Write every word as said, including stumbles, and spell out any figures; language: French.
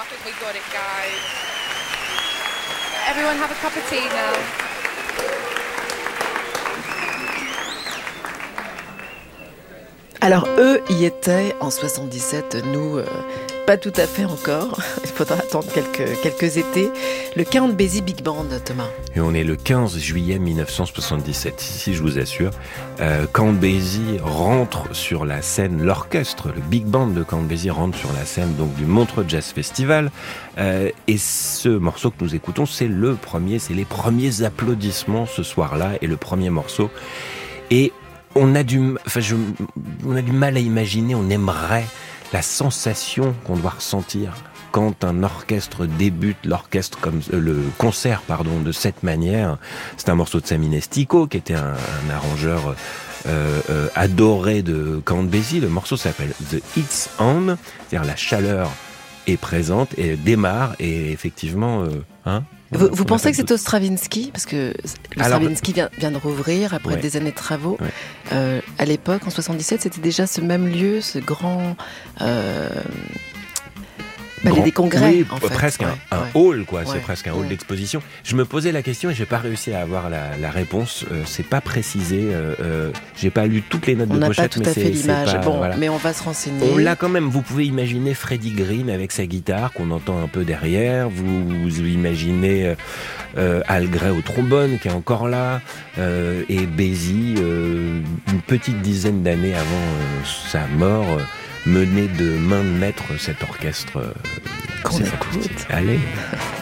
I think we got it, guys. Everyone have a cup of tea now. Alors eux y étaient en soixante-dix-sept, nous euh, pas tout à fait encore, il faudra attendre quelques, quelques étés. Le Count Basie Big Band, Thomas. Et on est le quinze juillet mille neuf cent soixante-dix-sept, ici je vous assure. Euh, Count Basie rentre sur la scène, l'orchestre, le Big Band de Count Basie rentre sur la scène donc du Montreux Jazz Festival. Euh, et ce morceau que nous écoutons, c'est le premier, c'est les premiers applaudissements ce soir-là et le premier morceau. Et On a, du, enfin je, on a du mal à imaginer, on aimerait la sensation qu'on doit ressentir quand un orchestre débute, l'orchestre comme euh, le concert pardon de cette manière. C'est un morceau de Sammy Nestico qui était un, un arrangeur euh, euh, adoré de Count Basie. Le morceau s'appelle The Heat's On, c'est-à-dire la chaleur est présente et démarre et effectivement, euh, hein. Vous, vous pensez que c'est au Stravinsky? Parce que le Alors, Stravinsky vient, vient de rouvrir après ouais. des années de travaux. Ouais. Euh, à l'époque, en soixante-dix-sept, c'était déjà ce même lieu, ce grand euh, palais Grand, des congrès. oui, en fait. presque ouais, un, un ouais. hall, quoi. Ouais, C'est presque un hall ouais. d'exposition. Je me posais la question et j'ai pas réussi à avoir la, la réponse. Euh, c'est pas précisé. Euh, euh, j'ai pas lu toutes les notes On de n'a pochette, pas tout mais à c'est, fait l'image. c'est pas, Bon, voilà. mais on va se renseigner. On l'a quand même. Vous pouvez imaginer Freddie Green avec sa guitare qu'on entend un peu derrière. Vous, vous imaginez euh, Al Gray au trombone qui est encore là euh, et Basie euh, une petite dizaine d'années avant euh, sa mort. Euh, mené de main de maître cet orchestre. Euh, Qu'on c'est écoute. fantastique. Allez.